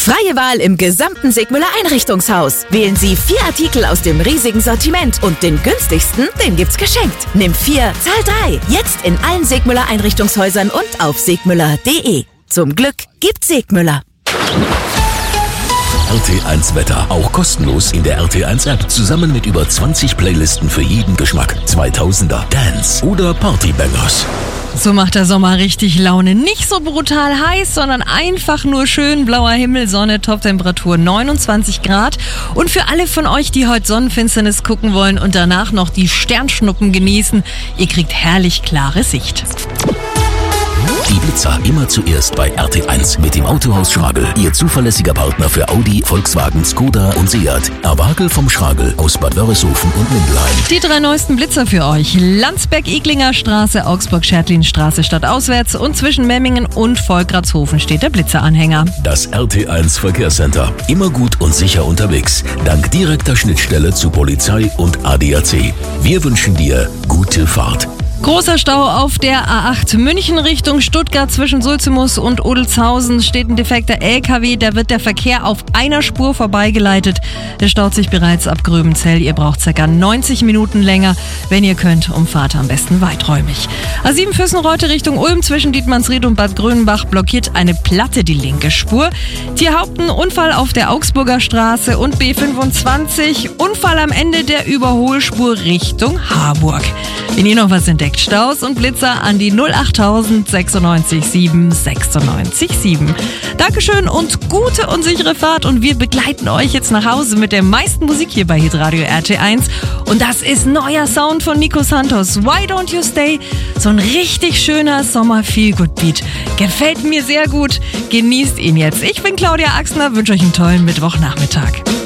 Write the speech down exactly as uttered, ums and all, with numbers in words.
Freie Wahl im gesamten Segmüller Einrichtungshaus. Wählen Sie vier Artikel aus dem riesigen Sortiment und den günstigsten, den gibt's geschenkt. Nimm vier, zahl drei. Jetzt in allen Segmüller Einrichtungshäusern und auf segmüller punkt de. Zum Glück gibt's Segmüller. R T eins Wetter. Auch kostenlos in der R T eins App. Zusammen mit über zwanzig Playlisten für jeden Geschmack. zweitausender, Dance oder Partybangers. So macht der Sommer richtig Laune. Nicht so brutal heiß, sondern einfach nur schön blauer Himmel, Sonne, Toptemperatur neunundzwanzig Grad. Und für alle von euch, die heute Sonnenfinsternis gucken wollen und danach noch die Sternschnuppen genießen, ihr kriegt herrlich klare Sicht. Die Blitzer immer zuerst bei R T eins mit dem Autohaus Schragel. Ihr zuverlässiger Partner für Audi, Volkswagen, Skoda und Seat. Erwagel vom Schragel aus Bad Wörishofen und Mindelheim. Die drei neuesten Blitzer für euch. Landsberg-Iglinger Straße, Augsburg-Schertlin-Straße stadtauswärts und zwischen Memmingen und Volkratshofen steht der Blitzeranhänger. Das R T eins Verkehrscenter. Immer gut und sicher unterwegs. Dank direkter Schnittstelle zu Polizei und A D A C. Wir wünschen dir gute Fahrt. Großer Stau auf der A acht München Richtung Stuttgart zwischen Sulzimus und Odelshausen steht ein defekter L K W, da wird der Verkehr auf einer Spur vorbeigeleitet. Der staut sich bereits ab Gröbenzell. Ihr braucht ca. neunzig Minuten länger. Wenn ihr könnt, umfahrt am besten weiträumig. A sieben Füssenreute Richtung Ulm zwischen Dietmannsried und Bad Grönenbach blockiert eine Platte die linke Spur. Tierhaupten Unfall auf der Augsburger Straße und B fünfundzwanzig. Unfall am Ende der Überholspur Richtung Harburg. Wenn ihr noch was entdeckt, Staus und Blitzer an die null achttausend sechsundneunzig sieben sechsundneunzig sieben. Dankeschön und gute und sichere Fahrt und wir begleiten euch jetzt nach Hause mit der meisten Musik hier bei Hitradio R T eins und das ist neuer Sound von Nico Santos. Why Don't You Stay? So ein richtig schöner Sommer-Feel-Good-Beat. Gefällt mir sehr gut. Genießt ihn jetzt. Ich bin Claudia Axner, wünsche euch einen tollen Mittwochnachmittag.